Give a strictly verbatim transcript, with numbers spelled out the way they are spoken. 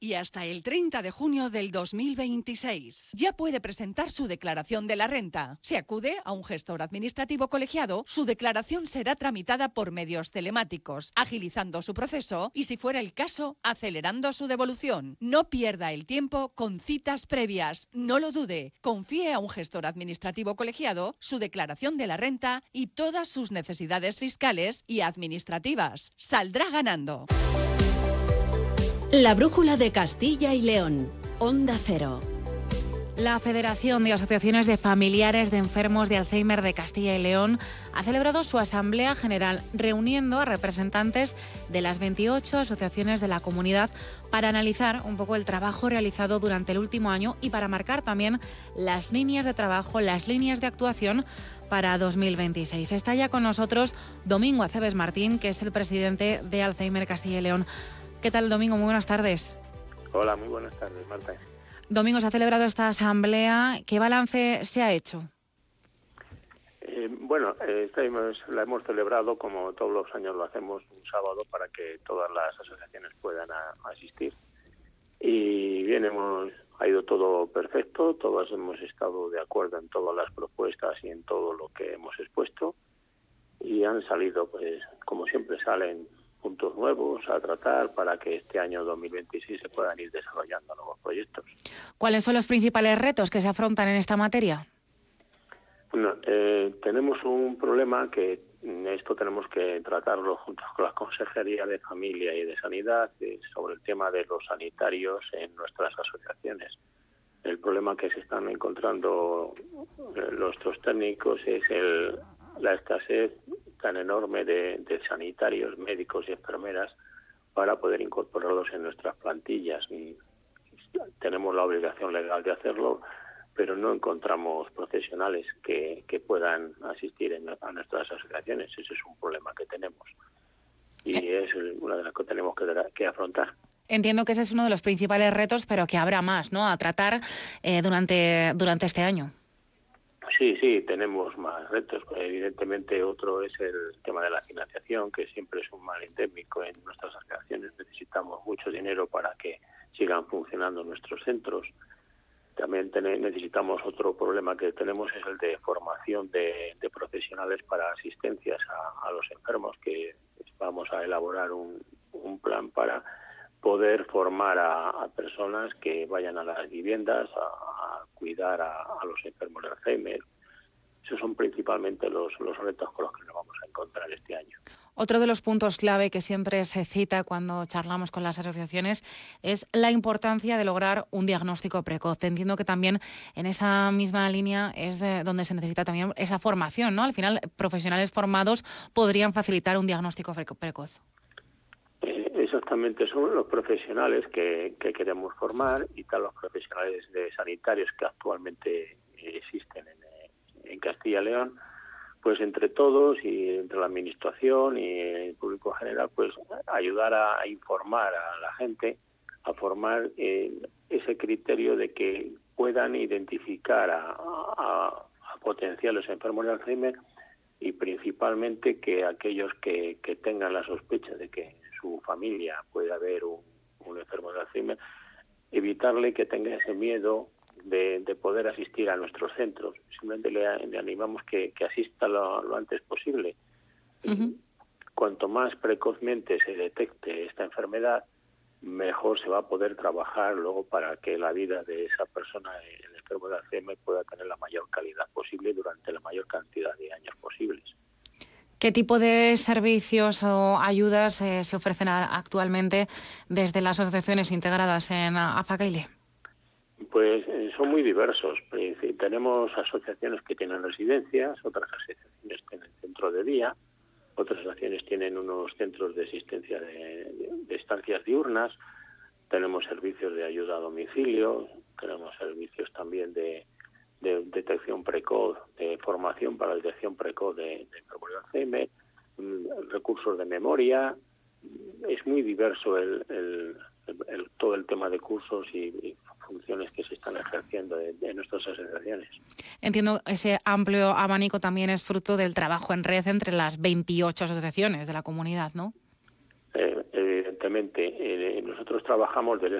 y hasta el treinta de junio del dos mil veintiséis. Ya puede presentar su declaración de la renta. Si acude a un gestor administrativo colegiado, su declaración será tramitada por medios telemáticos, agilizando su proceso y, si fuera el caso, acelerando su devolución. No pierda el tiempo con citas previas. No lo dude. Confíe a un gestor administrativo colegiado su declaración de la renta y todas sus necesidades fiscales y administrativas. Saldrá ganando. La brújula de Castilla y León. Onda Cero. La Federación de Asociaciones de Familiares de Enfermos de Alzheimer de Castilla y León ha celebrado su Asamblea General, reuniendo a representantes de las veintiocho asociaciones de la comunidad para analizar un poco el trabajo realizado durante el último año y para marcar también las líneas de trabajo, las líneas de actuación para dos mil veintiséis. Está ya con nosotros Domingo Aceves Martín, que es el presidente de Alzheimer Castilla y León. ¿Qué tal, Domingo? Muy buenas tardes. Hola, muy buenas tardes, Marta. Domingo, se ha celebrado esta asamblea. ¿Qué balance se ha hecho? Eh, bueno, eh, esta hemos, la hemos celebrado como todos los años lo hacemos un sábado para que todas las asociaciones puedan a, asistir. Y bien, hemos ha ido todo perfecto, todas hemos estado de acuerdo en todas las propuestas y en todo lo que hemos expuesto. Y han salido, pues, como siempre salen, puntos nuevos a tratar para que este año dos mil veintiséis se puedan ir desarrollando nuevos proyectos. ¿Cuáles son los principales retos que se afrontan en esta materia? Bueno, eh, tenemos un problema que esto tenemos que tratarlo junto con la Consejería de Familia y de Sanidad eh, sobre el tema de los sanitarios en nuestras asociaciones. El problema que se están encontrando eh, nuestros técnicos es el, la escasez tan enorme de, de sanitarios, médicos y enfermeras para poder incorporarlos en nuestras plantillas. Y tenemos la obligación legal de hacerlo, pero no encontramos profesionales que, que puedan asistir en, a nuestras asociaciones. Ese es un problema que tenemos y es una de las que tenemos que, que afrontar. Entiendo que ese es uno de los principales retos, pero que habrá más, ¿no?, a tratar eh, durante, durante este año. Sí, sí, tenemos más retos. Evidentemente, otro es el tema de la financiación, que siempre es un mal endémico en nuestras asociaciones. Necesitamos mucho dinero para que sigan funcionando nuestros centros. También ten- necesitamos otro problema que tenemos, es el de formación de, de profesionales para asistencias a, a los enfermos, que vamos a elaborar un, un plan para poder formar a, a personas que vayan a las viviendas a, a cuidar a, a los enfermos de Alzheimer. Esos son principalmente los, los retos con los que nos vamos a encontrar este año. Otro de los puntos clave que siempre se cita cuando charlamos con las asociaciones es la importancia de lograr un diagnóstico precoz. Entiendo que también en esa misma línea es de donde se necesita también esa formación, ¿no? Al final, profesionales formados podrían facilitar un diagnóstico precoz. Exactamente, son los profesionales que, que queremos formar y tal los profesionales de sanitarios que actualmente existen en, en Castilla y León, pues entre todos y entre la administración y el público general, pues ayudar a, a informar a la gente, a formar eh, ese criterio de que puedan identificar a, a, a potenciales enfermos de Alzheimer y principalmente que aquellos que, que tengan la sospecha de que su familia puede haber un, un enfermo de Alzheimer, evitarle que tenga ese miedo de, de poder asistir a nuestros centros. Simplemente le, le animamos que, que asista lo, lo antes posible. Uh-huh. Cuanto más precozmente se detecte esta enfermedad, mejor se va a poder trabajar luego para que la vida de esa persona, el enfermo de Alzheimer, pueda tener la mayor calidad posible durante la mayor cantidad de años posibles. ¿Qué tipo de servicios o ayudas eh, se ofrecen a, actualmente desde las asociaciones integradas en AFACAILE? Pues eh, son muy diversos. Tenemos asociaciones que tienen residencias, otras asociaciones tienen centro de día, otras asociaciones tienen unos centros de asistencia de, de, de estancias diurnas, tenemos servicios de ayuda a domicilio, tenemos servicios también de de detección precoz, de formación para la detección precoz de, de enfermos de Alzheimer, recursos de memoria. Es muy diverso el, el, el, el todo el tema de cursos y, y funciones que se están ejerciendo de, de nuestras asociaciones. Entiendo que ese amplio abanico también es fruto del trabajo en red entre las veintiocho asociaciones de la comunidad, ¿no? Eh, evidentemente, eh, nosotros trabajamos desde